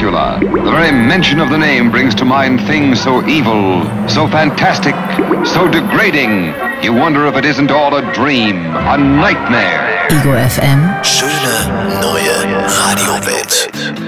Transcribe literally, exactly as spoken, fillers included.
tarantula. The very mention of the name brings to mind things so evil, so fantastic, so degrading. You wonder if it isn't all a dream, a nightmare. Ego F M. Schöne neue Radiowelt.